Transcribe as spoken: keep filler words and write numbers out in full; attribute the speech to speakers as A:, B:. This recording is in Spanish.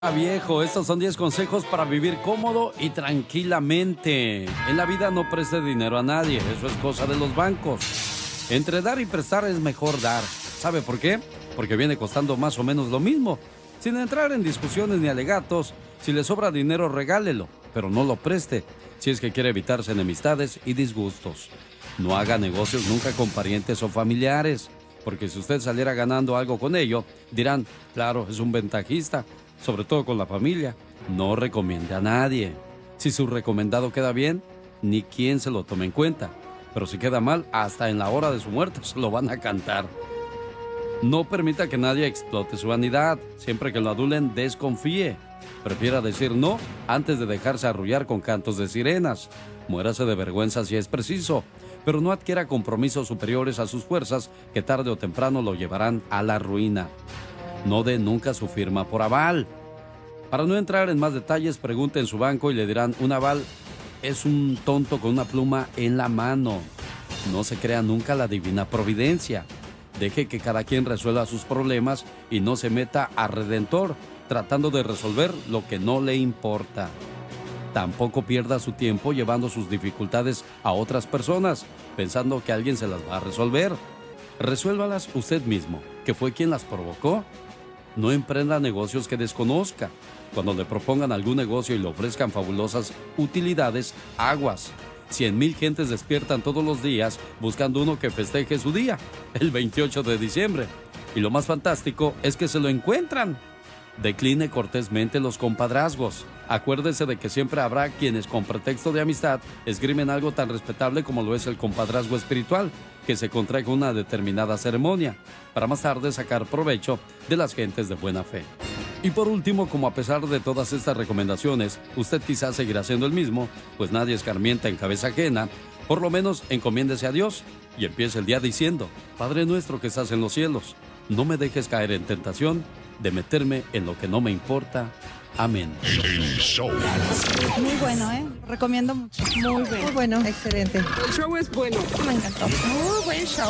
A: Ah, viejo, estos son diez consejos para vivir cómodo y tranquilamente. En la vida no preste dinero a nadie, eso es cosa de los bancos. Entre dar y prestar es mejor dar. ¿Sabe por qué? Porque viene costando más o menos lo mismo. Sin entrar en discusiones ni alegatos, si le sobra dinero regálelo, pero no lo preste, si es que quiere evitarse enemistades y disgustos. No haga negocios nunca con parientes o familiares, porque si usted saliera ganando algo con ello, dirán, claro, es un ventajista. Sobre todo con la familia, no recomiende a nadie. Si su recomendado queda bien, ni quien se lo tome en cuenta. Pero si queda mal, hasta en la hora de su muerte se lo van a cantar. No permita que nadie explote su vanidad. Siempre que lo adulen, desconfíe. Prefiera decir no antes de dejarse arrullar con cantos de sirenas. Muérase de vergüenza si es preciso, pero no adquiera compromisos superiores a sus fuerzas que tarde o temprano lo llevarán a la ruina. No dé nunca su firma por aval. Para no entrar en más detalles, pregunte en su banco y le dirán, un aval es un tonto con una pluma en la mano. No se crea nunca la divina providencia. Deje que cada quien resuelva sus problemas y no se meta a redentor tratando de resolver lo que no le importa. Tampoco pierda su tiempo llevando sus dificultades a otras personas, pensando que alguien se las va a resolver. Resuélvalas usted mismo, que fue quien las provocó. No emprenda negocios que desconozca. Cuando le propongan algún negocio y le ofrezcan fabulosas utilidades, aguas. Cien mil gentes despiertan todos los días buscando uno que festeje su día, el veintiocho de diciembre. Y lo más fantástico es que se lo encuentran. Decline cortésmente los compadrazgos. Acuérdese de que siempre habrá quienes con pretexto de amistad esgrimen algo tan respetable como lo es el compadrazgo espiritual, que se contrae con una determinada ceremonia, para más tarde sacar provecho de las gentes de buena fe. Y por último, como a pesar de todas estas recomendaciones, usted quizás seguirá siendo el mismo, pues nadie escarmienta en cabeza ajena, por lo menos encomiéndese a Dios y empiece el día diciendo, Padre nuestro que estás en los cielos, no me dejes caer en tentación de meterme en lo que no me importa. Amén.
B: Muy bueno, ¿eh? Recomiendo mucho.
C: Muy bueno.
B: Muy bueno.
C: Excelente.
D: El show es bueno.
B: Me encantó.
C: Muy buen show.